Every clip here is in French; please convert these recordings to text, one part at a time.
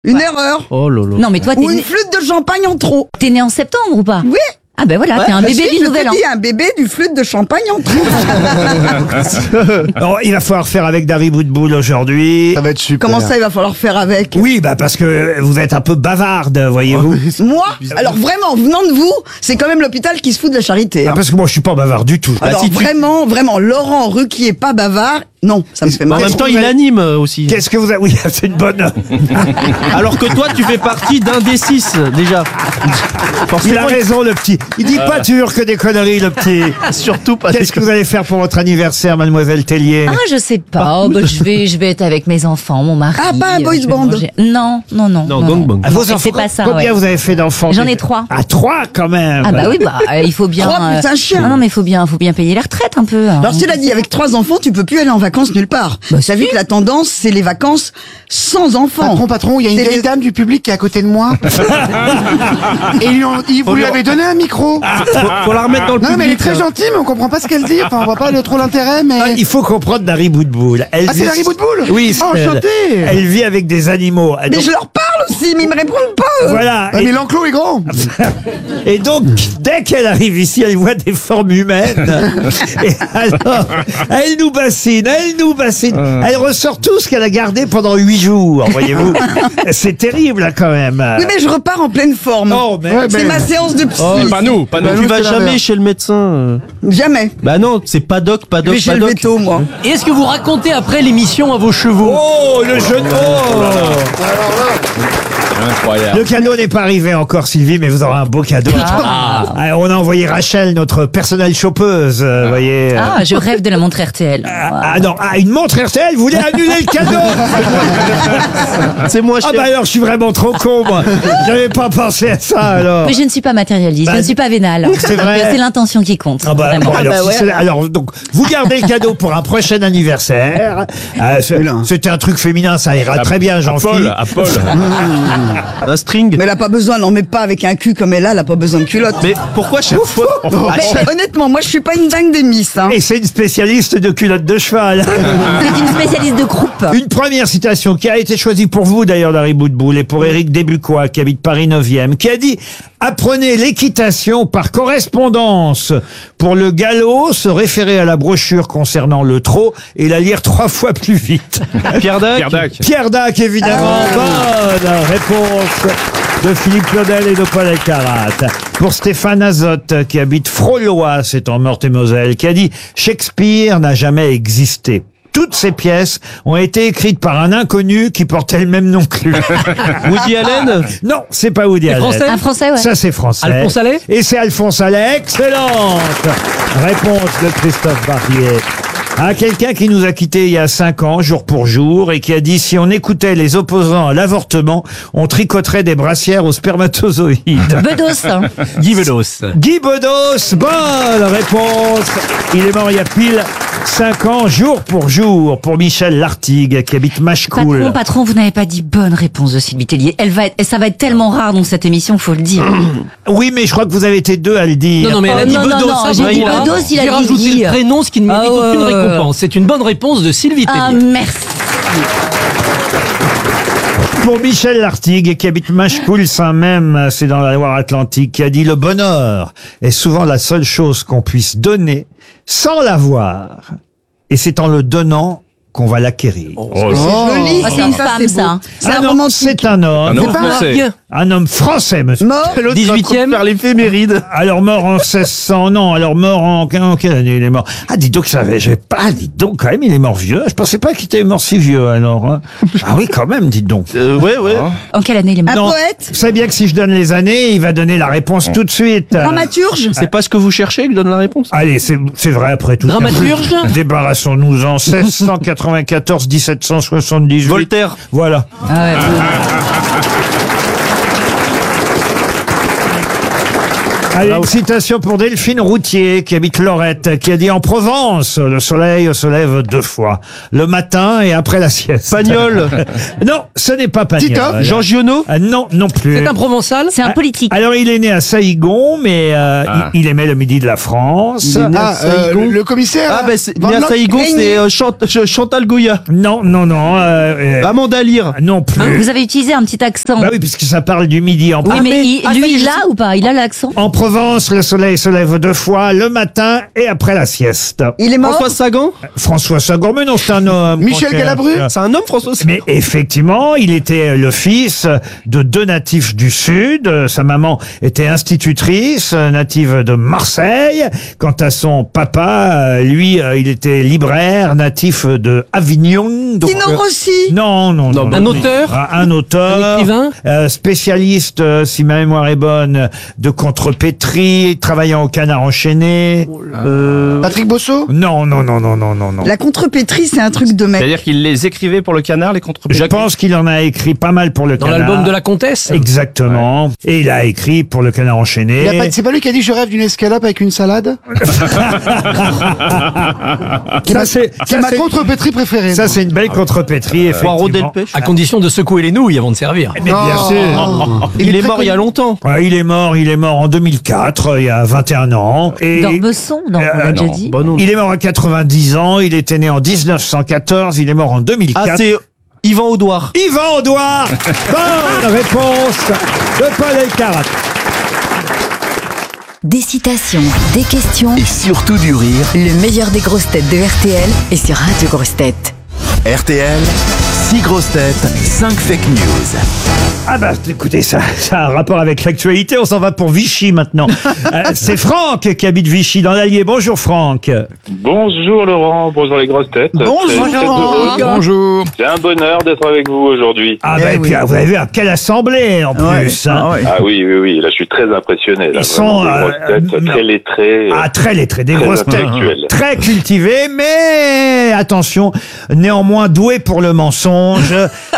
Une erreur. Oh lolo. Non, mais toi, Ou une flûte de champagne en trop. t'es né en septembre ou pas? Oui. Ah ben voilà, t'es un bébé du nouvel an. Je t'ai dit un bébé du flûte de champagne en trop. Alors, il va falloir faire avec Dari Boudboul aujourd'hui. Ça va être super. Comment ça, il va falloir faire avec? Oui, bah parce que vous êtes un peu bavarde, voyez-vous. Moi, alors vraiment, venant de vous, c'est quand même l'hôpital qui se fout de la charité. Ah, hein. parce que moi, je suis pas bavard du tout. Alors vraiment, Laurent Ruquier pas bavard, non, ça me fait mal. En même temps, il anime aussi. Qu'est-ce que vous avez... Oui, c'est une bonne... Alors que toi, tu fais partie d'un des 6, déjà. Il a Forcément, raison, le petit. Il dit pas toujours que des conneries, le petit. surtout pas. Qu'est-ce que vous allez faire pour votre anniversaire, mademoiselle Tellier? Ah, je sais pas. Oh, bah, je vais être avec mes enfants, mon mari. Ah, pas un boys je vais band. manger. Non. Non, gang bang. Ah, vos c'est enfants, pas ça, combien ouais. vous avez fait d'enfants? J'en ai 3. Ah, 3 quand même. Ah bah oui, il faut bien. 3 plus un chien. Non, mais il faut bien payer les retraites un peu. Alors cela dit, avec 3 enfants, tu peux plus aller en vacances nulle part. T'as vu que la tendance, c'est les vacances sans enfants. Patron, il y a une C'est vieille les- dame du public qui est à côté de moi. Et vous lui avez donné un micro. Faut la remettre dans le Non, mais elle est public. très gentille, mais on comprend pas ce qu'elle dit. Enfin, on voit pas trop l'intérêt, mais... Ah, il faut comprendre Dari Boudboul. Ah, c'est Dari Boudboul? Oui, Oh, c'est elle. enchanté. Elle vit avec des animaux. Mais Donc, je leur parle aussi, mais ils me répondent pas. eux. voilà. Ah, mais l'enclos est grand. Et donc, dès qu'elle arrive ici, elle voit des formes humaines. Et alors, elle nous bassine. Elle ressort tout ce qu'elle a gardé pendant 8 jours, voyez-vous. C'est terrible, hein, quand même. Oui, mais je repars en pleine forme. Oh, mais... Ouais, C'est ma séance de psy. Pas nous. Tu nous, vas c'est jamais l'inverse. chez le médecin. Jamais. Bah non, c'est Paddock. Je vais chez le veto, moi. Et est-ce que vous racontez après l'émission à vos chevaux? Oh, le jeu de mots. Incroyable. Le cadeau n'est pas arrivé encore, Sylvie, mais vous aurez un beau cadeau. Ah, on a envoyé Rachel, notre personnelle chopeuse, vous voyez. Ah, je rêve de la montre RTL. Non, une montre RTL, vous voulez annuler le cadeau? C'est moi, Ah cher. bah alors, je suis vraiment trop con, moi. J'avais pas pensé à ça, alors. Mais je ne suis pas matérialiste, Bah, je ne suis pas vénale. c'est vrai. Donc, c'est l'intention qui compte. Ah bah, vraiment. bon, alors, alors, donc, vous gardez le cadeau pour un prochain anniversaire. C'était un truc féminin, ça ira très bien, Jean-Philippe. À Paul. Un string. Mais elle a pas besoin, n'en met pas avec un cul comme elle a pas besoin de culotte. Mais pourquoi chaque fois Mais honnêtement, moi je suis pas une dingue des miss. Hein. Et c'est une spécialiste de culottes de cheval. C'est une spécialiste de croupe. Une première citation qui a été choisie pour vous d'ailleurs, Dari Boudboul, et pour Éric Desbucois, qui habite Paris 9e, qui a dit « Apprenez l'équitation par correspondance. Pour le galop, se référer à la brochure concernant le trot et la lire 3 fois plus vite. » Pierre Dac. Pierre Dac. Pierre Dac, évidemment. Bonne réponse de Philippe Claudel et de Paul Elkarat. Pour Stéphane Azotte, qui habite Frolois, c'est en Meurthe-et-Moselle, qui a dit « Shakespeare n'a jamais existé. Toutes ces pièces ont été écrites par un inconnu qui portait le même nom que lui. » Woody Allen. Non, c'est pas Woody Allen. français Un français, ouais. Ça, c'est français. Alphonse Allais. Et c'est Alphonse Allais. Excellente réponse de Christophe Barbier. À quelqu'un qui nous a quittés il y a 5 ans, jour pour jour, et qui a dit si on écoutait les opposants à l'avortement, on tricoterait des brassières aux spermatozoïdes. Bedos. Hein. Guy Bedos. Guy Bedos, bonne réponse. Il est mort il y a pile 5 ans, jour pour Michel Lartigue, qui habite Machecoul. Patron, vous n'avez pas dit bonne réponse de Sylvie Tellier. Ça va être tellement rare dans cette émission, faut le dire. Oui, mais je crois que vous avez été 2 à le dire. Non, mais elle a dit non, Bedos. non, ça, j'ai dit Brahima. Bedos, il a J'ai dit rajouté Guy. le prénom, ce qui ne mérite Ah ouais. aucune récompense. C'est une bonne réponse de Sylvie Ah, Tellier. merci. Pour Michel Lartigue, qui habite Machecoul-Saint-Même, c'est dans la Loire-Atlantique, qui a dit « Le bonheur est souvent la seule chose qu'on puisse donner sans l'avoir. Et c'est en le donnant qu'on va l'acquérir. Joli. Ah, c'est une femme, c'est ça. beau. C'est Ah un non, romantique. c'est un homme. Un homme français. Un homme français, monsieur. Mort. 18e. Faire l'éphéméride. Alors mort en 1600, non, alors mort en quelle année il est mort? Ah, dis donc, j'avais pas, dis donc, quand même, il est mort vieux. Je pensais pas qu'il était mort si vieux, alors. Hein. Ah oui, quand même, dites donc. Ouais. En quelle année il est mort? Un Non, poète. vous savez bien que si je donne les années, il va donner la réponse tout de suite. Dramaturge. C'est pas ce que vous cherchez que donne la réponse. Allez, c'est vrai après tout. Dramaturge. Débarrassons-nous en 1694, 1778. Voltaire. Voilà. Ah ouais, Allez, une citation pour Delphine Routier, qui habite Lorette, qui a dit: en Provence, le soleil se lève 2 fois. Le matin et après la sieste. Pagnol. Non, ce n'est pas Pagnol. Titoff. Jean Giono. Non, non plus. C'est un provençal. C'est un politique. Alors, il est né à Saïgon, mais il aimait le midi de la France. Le commissaire. Ah, ben, c'est Van né à Blanc. Saïgon, c'est Chantal Goya. Non, non, non. Amanda Lear. Non plus. Vous avez utilisé un petit accent. Bah oui, puisque ça parle du midi en Oui, mais lui, il je l'a ou pas? Il a l'accent? En Provence, le soleil se lève 2 fois, le matin et après la sieste. Il est mort. François Sagan. François Sagan, mais non, c'est un homme. Michel Franck. Galabru. C'est un homme, François Sagan. Mais effectivement, il était le fils de 2 natifs du Sud. Sa maman était institutrice, native de Marseille. Quant à son papa, lui, il était libraire, natif de Avignon. Donc, Tino Rossi. non, non, non. Un auteur. Un auteur. Un écrivain. Spécialiste, si ma mémoire est bonne, de contrepétrie, travaillant au Canard enchaîné. Patrick Bosso. Non, non, non, non, non, non, non. La contrepétrie, c'est un truc de mec. C'est-à-dire qu'il les écrivait pour le Canard, les Je contrepétries. pense qu'il en a écrit pas mal pour le Dans Canard. l'album de la comtesse. Exactement. Et il a écrit pour le Canard enchaîné. C'est pas lui qui a dit je rêve d'une escalope avec une salade. Ça, c'est C'est ma contrepétrie préférée. ça, c'est une belle contrepétrie, Poirot effectivement. Delpech. À condition de secouer les nouilles avant de servir. Mais bien sûr. Il est très mort il y a connu. longtemps. Ouais, il est mort en 2004, il y a 21 ans. Et D'Ormesson, non, on l'a déjà non. dit. Bon, non. Il est mort à 90 ans, il était né en 1914, il est mort en 2004. Ah, c'est Yvan Audouard. Yvan Audouard. Bonne réponse de Paul Elkarat. Des citations, des questions, Et surtout du rire. le meilleur des grosses têtes de RTL est sur Radio Grosses Têtes. RTL, 6 grosses têtes, 5 fake news. Ah bah écoutez, ça a un rapport avec l'actualité, on s'en va pour Vichy maintenant. C'est Franck qui habite Vichy dans l'Allier. Bonjour Franck. Bonjour Laurent, bonjour les grosses têtes. Bonjour, C'est très heureux. Bonjour. C'est un bonheur d'être avec vous aujourd'hui. Ah bah et puis vous avez vu à quelle assemblée en plus. Hein. Ah oui, oui, oui, là je suis très impressionné. Là, Ils sont, vraiment, des grosses têtes très lettrées. Ah, très lettrés, des Très grosses têtes, intellectuelles. très cultivées, mais attention, néanmoins douées pour le mensonge.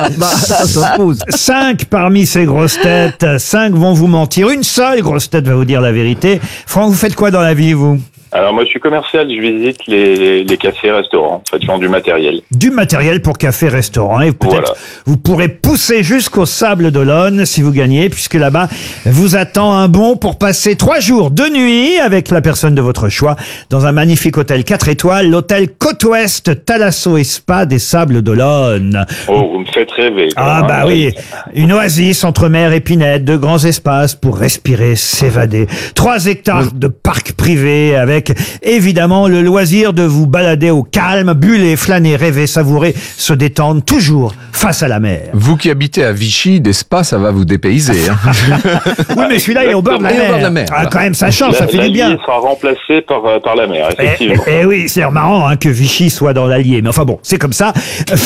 5 parmi ces grosses têtes, 5 vont vous mentir. Une seule grosse tête va vous dire la vérité. Franck, vous faites quoi dans la vie, vous? Alors moi je suis commercial, je visite les cafés, restaurants, en fait, je vends du matériel. Du matériel pour café, restaurant. Et peut-être Voilà. vous pourrez pousser jusqu'au Sable d'Olonne si vous gagnez, puisque là-bas vous attend un bon pour passer 3 jours, 2 nuits avec la personne de votre choix dans un magnifique hôtel 4 étoiles, l'hôtel Côte-Ouest Thalasso et Spa des Sables d'Olonne. Oh, vous me faites rêver. Ah hein. bah oui, une oasis entre mer et pinette, de grands espaces pour respirer, s'évader. 3 hectares de parc privé avec évidemment le loisir de vous balader au calme, buller, flâner, rêver, savourer, se détendre, toujours face à la mer. Vous qui habitez à Vichy, des spas, ça va vous dépayser. Hein. Oui mais celui-là est au bord de la Et au mer. bord de la mer, Ah, voilà. quand même ça change, ça fait du bien. L'Allier sera remplacé par la mer, effectivement. Et oui, c'est marrant hein, que Vichy soit dans l'Allier. Mais enfin bon, c'est comme ça.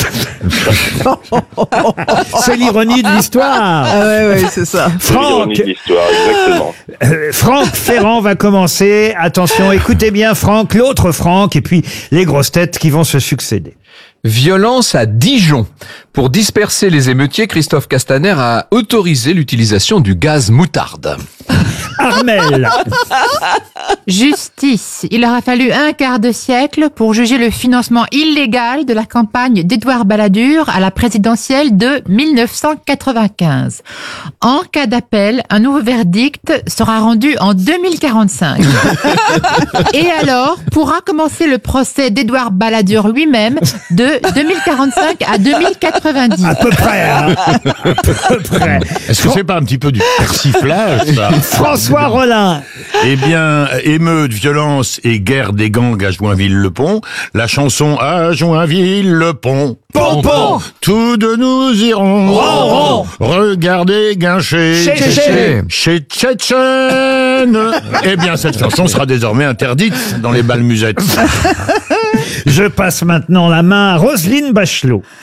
C'est l'ironie de l'histoire. c'est ça. C'est l'ironie Franck, de l'histoire, exactement. Franck Ferrand va commencer. Attention, écoutez bien Franck, l'autre Franck, et puis les grosses têtes qui vont se succéder. Violence à Dijon. Pour disperser les émeutiers, Christophe Castaner a autorisé l'utilisation du gaz moutarde. Armel, Justice. Il aura fallu un quart de siècle pour juger le financement illégal de la campagne d'Édouard Balladur à la présidentielle de 1995. En cas d'appel, un nouveau verdict sera rendu en 2045. Et alors, pourra commencer le procès d'Édouard Balladur lui-même de 2045 à 2090. à peu près. Hein. À peu près. Est-ce que c'est pas un petit peu du persiflage, ça? François Rollin. Eh bien, émeute, violence et guerre des gangs à Joinville-le-Pont. La chanson à Joinville-le-Pont. Pompon. Tous de nous irons. Ron, ron. Regardez Guinchet. Chez Tchétchène. Eh bien, cette chanson sera désormais interdite dans les bals musettes. Je passe maintenant la main à Roselyne Bachelot.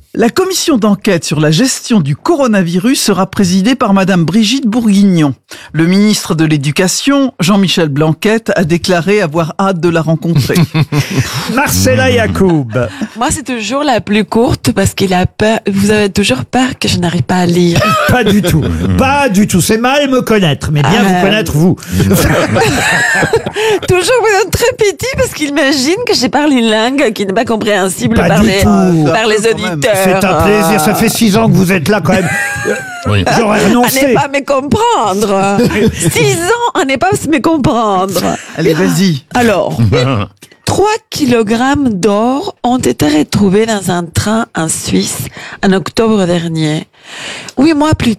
La commission d'enquête sur la gestion du coronavirus sera présidée par Madame Brigitte Bourguignon. Le ministre de l'Éducation, Jean-Michel Blanquer, a déclaré avoir hâte de la rencontrer. Marcella Yacoub. Moi, c'est toujours la plus courte parce qu'il a peur. Vous avez toujours peur que je n'arrive pas à lire. Pas du tout. Pas du tout. C'est mal me connaître, mais bien vous connaître vous. Toujours très petit parce qu'il imagine que je parle une langue qui n'est pas compréhensible par les auditeurs. C'est un plaisir. Ça fait 6 ans que vous êtes là quand même. Oui. J'aurais À renoncé. ne pas me comprendre. 6 ans à ne pas me comprendre. Allez, vas-y. Alors, 3 kilogrammes d'or ont été retrouvés dans un train en Suisse en octobre dernier. 8 mois plus